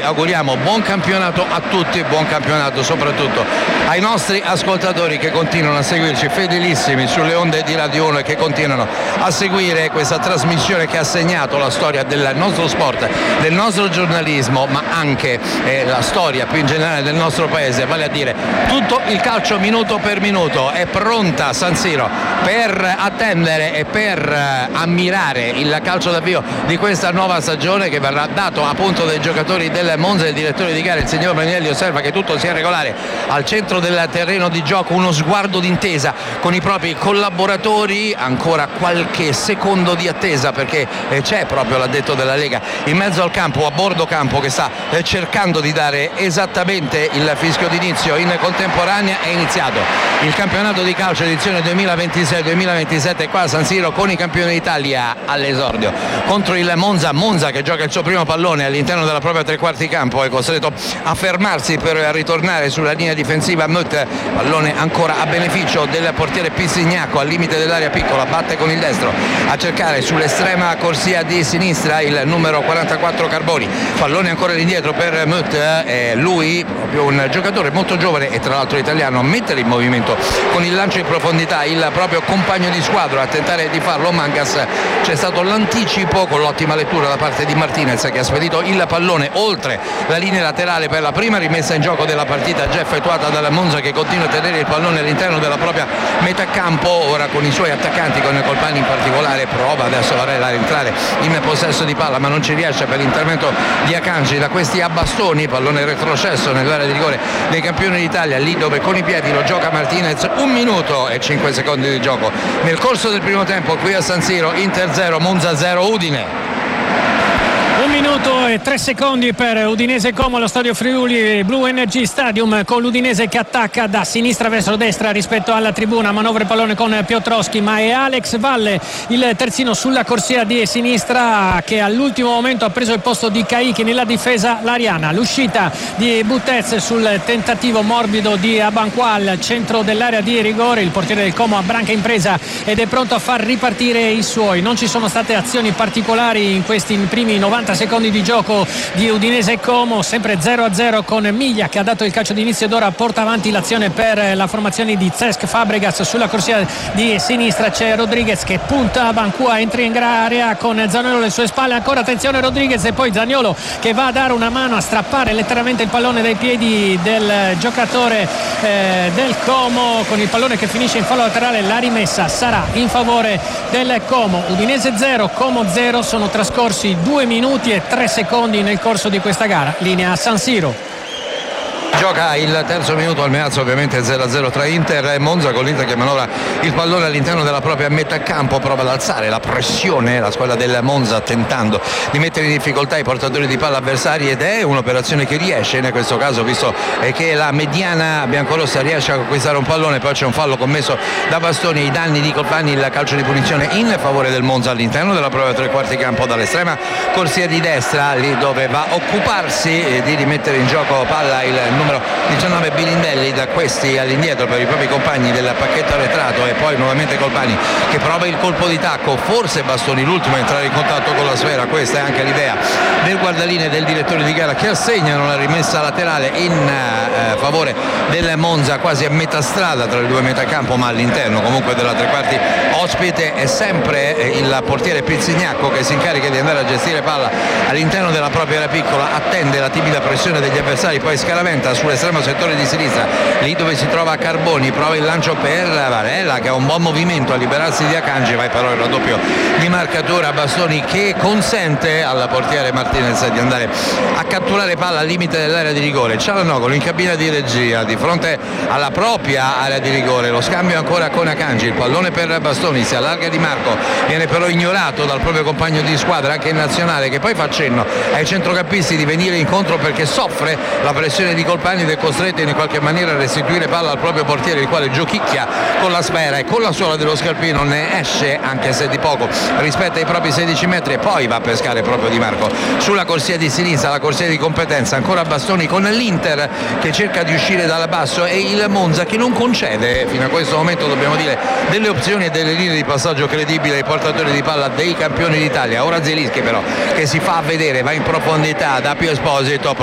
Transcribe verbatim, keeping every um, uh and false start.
auguriamo buon campionato a tutti, buon campionato soprattutto ai nostri ascoltatori che continuano a seguirci fedelissimi sulle onde di Radio uno e che continuano a seguire questa trasmissione che ha segnato la storia del nostro sport, del nostro giornalismo, ma anche eh, la storia più in generale del nostro paese, vale a dire tutto il calcio minuto per minuto. È pronta San Siro per attendere e per eh, ammirare il calcio d'avvio di questa nuova stagione, che verrà dato appunto dai giocatori del Monza. Il direttore di gara, il signor Magnelli, osserva che tutto sia regolare al centro del terreno di gioco, uno sguardo d'intesa con i propri collaboratori, ancora qualche secondo di attesa perché eh, c'è proprio l'addetto della Lega in mezzo al campo, a bordo campo, che sta eh, cercando di dare esattamente il fischio d'inizio. In contemporanea è iniziato il campionato di calcio edizione duemilaventisei duemilaventisette qua a San Siro, con i campioni d'Italia all'esordio contro il Monza. Monza che gioca il suo primo pallone all'interno della propria tre quarti campo, è costretto a fermarsi per ritornare sulla linea difensiva. Mut, pallone ancora a beneficio del portiere Pissignacco al limite dell'area piccola, batte con il destro a cercare sull'estrema corsia di sinistra il numero quarantaquattro Carboni, pallone ancora indietro per Mut, eh, lui proprio un giocatore molto giovane e tra l'altro italiano, a mettere in movimento con il lancio in profondità il proprio compagno di squadra, a tentare di farlo Mangas. C'è stato l'anticipo con l'ottima lettura da parte di Martinez, che ha spedito il pallone oltre la linea laterale per la prima rimessa in gioco della partita, già effettuata dalla Monza, che continua a tenere il pallone all'interno della propria metà campo. Ora con i suoi attaccanti, con Colpani in particolare, prova adesso a rientrare in possesso di palla, ma non ci riesce per l'intervento di Akanji. Da questi a bastoni, pallone retrocesso nell'area di rigore dei campioni d'Italia, lì dove con i piedi lo gioca Martinez. Un minuto e cinque secondi di gioco nel corso del primo tempo qui a San Siro. Inter zero, Monza zero, Udine. Un minuto e tre secondi per Udinese Como allo stadio Friuli Blue Energy Stadium, con l'Udinese che attacca da sinistra verso destra rispetto alla tribuna. Manovra il pallone con Piotrowski, ma è Alex Valle il terzino sulla corsia di sinistra, che all'ultimo momento ha preso il posto di Caichi nella difesa lariana. L'uscita di Butez sul tentativo morbido di Abanqua al centro dell'area di rigore. Il portiere del Como abbranca in presa ed è pronto a far ripartire i suoi. Non ci sono state azioni particolari in questi primi novanta secondi di gioco di Udinese Como, sempre zero a zero, con Miglia che ha dato il calcio d'inizio ed ora porta avanti l'azione per la formazione di Cesc Fabregas. Sulla corsia di sinistra c'è Rodriguez che punta a Bancua, entra in area con Zaniolo alle sue spalle, ancora attenzione Rodriguez e poi Zaniolo che va a dare una mano a strappare letteralmente il pallone dai piedi del giocatore eh, del Como, con il pallone che finisce in fallo laterale. La rimessa sarà in favore del Como. Udinese zero, Como zero, sono trascorsi due minuti e tre secondi nel corso di questa gara. Linea San Siro. Gioca il terzo minuto al Meazza, ovviamente zero a zero tra Inter e Monza, con l'Inter che manovra il pallone all'interno della propria metà campo, prova ad alzare la pressione la squadra del Monza, tentando di mettere in difficoltà i portatori di palla avversari, ed è un'operazione che riesce in questo caso, visto che la mediana biancorossa riesce a conquistare un pallone. Poi c'è un fallo commesso da Bastoni ai danni di Colpani, il calcio di punizione in favore del Monza all'interno della propria tre quarti campo dall'estrema corsia di destra, lì dove va a occuparsi di rimettere in gioco palla il numero diciannove Bilindelli. Da questi all'indietro per i propri compagni del pacchetto arretrato, e poi nuovamente Colpani che prova il colpo di tacco, forse Bastoni l'ultimo a entrare in contatto con la sfera. Questa è anche l'idea del guardalinee del direttore di gara, che assegnano la rimessa laterale in eh, favore del Monza, quasi a metà strada tra le due metacampo, ma all'interno comunque della tre quarti ospite. È sempre eh, il portiere Pizzignacco che si incarica di andare a gestire palla all'interno della propria area piccola, attende la timida pressione degli avversari, poi scaraventa sull'estremo settore di sinistra, lì dove si trova Carboni, prova il lancio per Varela che ha un buon movimento a liberarsi di Akanji, vai però il raddoppio di marcatura a Bastoni che consente al portiere Martinez di andare a catturare palla al limite dell'area di rigore. Cialanoglu in cabina di regia di fronte alla propria area di rigore, lo scambio ancora con Akanji, il pallone per Bastoni, si allarga Di Marco, viene però ignorato dal proprio compagno di squadra anche in nazionale, che poi fa cenno ai centrocampisti di venire incontro perché soffre la pressione di Colpani ed è costretto in qualche maniera a restituire palla al proprio portiere, il quale giochicchia con la sfera e con la suola dello scarpino ne esce, anche se di poco, rispetto ai propri sedici metri, e poi va a pescare proprio Di Marco sulla corsia di sinistra, la corsia di competenza. Ancora Bastoni con l'Inter che cerca di uscire dal basso e il Monza che non concede fino a questo momento, dobbiamo dire, delle opzioni e delle linee di passaggio credibili ai portatori di palla dei campioni d'Italia. Ora Zelinski però che si fa vedere, va in profondità da Pio Esposito,